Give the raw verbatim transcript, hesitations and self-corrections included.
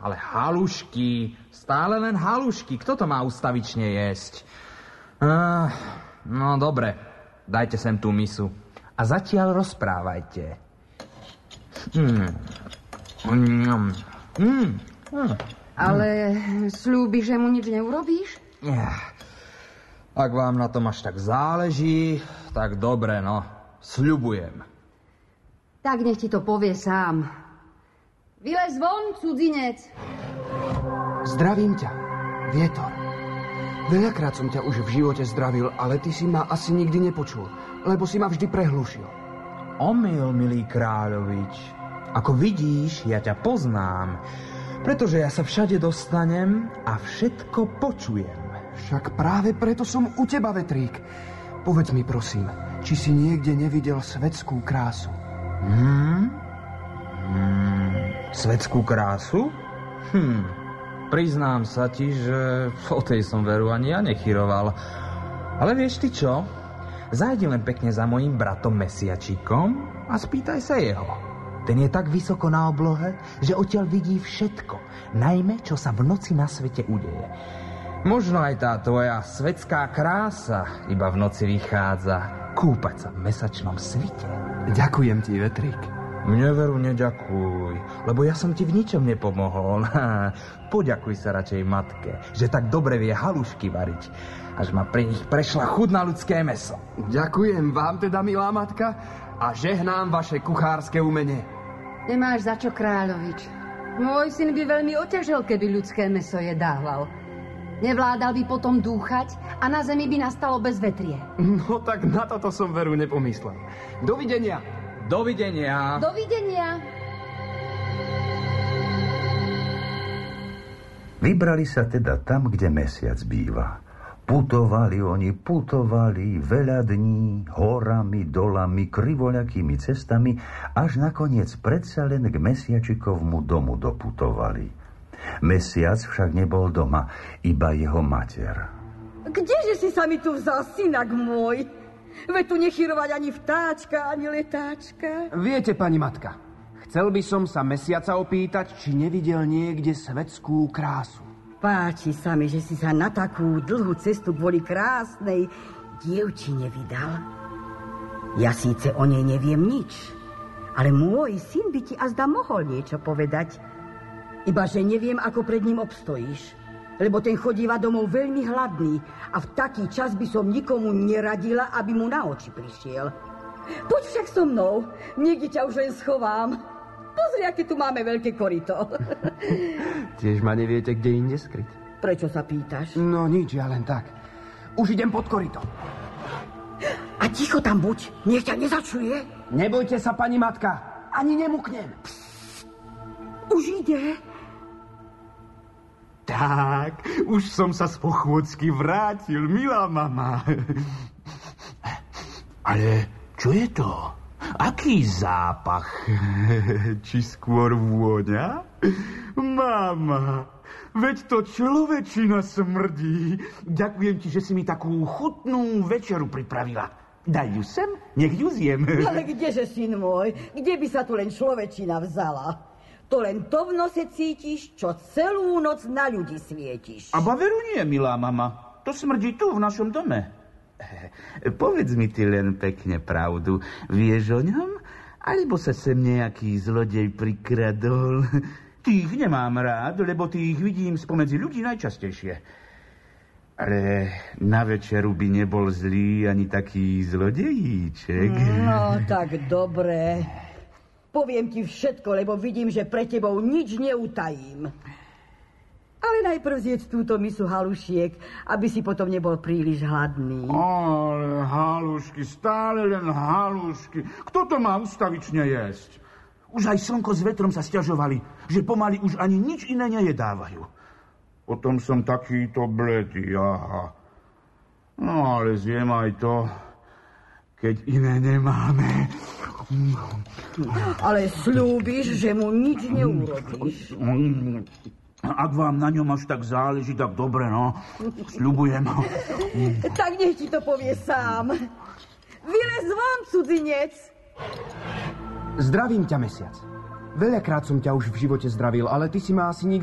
Ale halušky, stále len halušky. Kto to má ustavične jesť? Uh, no dobre, dajte sem tú misu. A zatiaľ rozprávajte. Mm. Mm. Mm. Mm. Ale sľúbiš, že mu nič neurobíš? Ak vám na tom až tak záleží, tak dobre, no. Sľubujem. Tak nech ti to povie sám. Vylez von, cudzinec. Zdravím ťa, Vietor. Veľakrát som ťa už v živote zdravil, ale ty si ma asi nikdy nepočul, lebo si ma vždy prehlušil. Omyl, milý kráľovič. Ako vidíš, ja ťa poznám, pretože ja sa všade dostanem a všetko počujem. Však práve preto som u teba, Vetrík. Povedz mi, prosím, či si niekde nevidel svetskú krásu? Hmm? Hmm, svetskú krásu? Hm, priznám sa ti, že o tej som veru ani ja nechyroval. Ale vieš ty čo? Zajdi len pekne za mojím bratom Mesiačikom a spýtaj sa jeho. Ten je tak vysoko na oblohe, že odtiaľ vidí všetko, najmä čo sa v noci na svete udeje. Možno aj tá tvoja svetská krása iba v noci vychádza kúpať sa v mesačnom svite. Ďakujem ti, Vetrík. Mne veru neďakuj, lebo ja som ti v ničom nepomohol. Poďakuj sa radšej matke, že tak dobre vie halušky variť, až ma pri nich prešla chud na ľudské mäso. Ďakujem vám teda, milá matka, a žehnám vaše kuchárske umenie. Nemáš za čo, kráľovič. Môj syn by veľmi oťažel, keby ľudské mäso jedával. Nevládal by potom dúchať a na zemi by nastalo bezvetrie. No tak na toto som veru nepomyslel. Dovidenia. Dovidenia. Dovidenia. Vybrali sa teda tam, kde mesiac býva. Putovali oni, putovali veľa dní, horami, dolami, krivoľakými cestami, až nakoniec predsa len k Mesiačikovmu domu doputovali. Mesiac však nebol doma, iba jeho mater. Kdeže si sa mi tu vzal, synak môj? Veď tu nechyrovať ani vtáčka, ani letáčka. Viete, pani matka, chcel by som sa Mesiaca opýtať, či nevidel niekde svetskú krásu. Páči sa mi, že si sa na takú dlhú cestu kvôli krásnej dievčine vydal. Ja síce o nej neviem nič, ale môj syn by ti azda mohol niečo povedať. Ibaže neviem, ako pred ním obstojíš, lebo ten chodíva domov veľmi hladný a v taký čas by som nikomu neradila, aby mu na oči prišiel. Poď však so mnou, niekde ťa už len schovám. Pozri, aké tu máme veľké korito. Tiež ma neviete, kde inde skryť. Prečo sa pýtaš? No nič, ja len tak. Už idem pod korito. A ticho tam buď, nech ťa nezačuje. Nebojte sa, pani matka, ani nemuknem. Psst. Už ide. Tak, už som sa z pochôdzky vrátil, milá mama. Ale čo je to? Aký zápach? Či skôr vôňa? Mama, veď to človečina smrdí. Ďakujem ti, že si mi takú chutnú večeru pripravila. Daj ju sem, nech ju zjem. Ale kdeže, syn môj? Kde by sa tu len človečina vzala? To len to v nose cítiš, čo celú noc na ľudí svietiš. A veru nie, milá mama. To smrdí tu, v našom dome. Povedz mi ty len pekne pravdu. Vieš o ňom? Alebo sa sem nejaký zlodej prikradol? Tých nemám rád, lebo tých vidím spomedzi ľudí najčastejšie. Ale na večeru by nebol zlý ani taký zlodejíček. No, tak dobre. Poviem ti všetko, lebo vidím, že pre tebou nič neutajím. Ale najprv zjedz túto misu halušiek, aby si potom nebol príliš hladný. Ale halušky, stále len halušky. Kto to má ustavične jesť? Už aj slnko s vetrom sa sťažovali, že pomaly už ani nič iné nejedávajú. Potom som takýto bledý, aha. No ale zjem aj to, keď iné nemáme. Ale sľúbiš, že mu nič neurobíš. Ak vám na ňom až tak záleží, tak dobre, no. Sľubujem. Tak nech ti to povie sám. Vylez von, cudzinec. Zdravím ťa, Mesiac. Veľakrát som ťa už v živote zdravil, ale ty si ma asi nikdy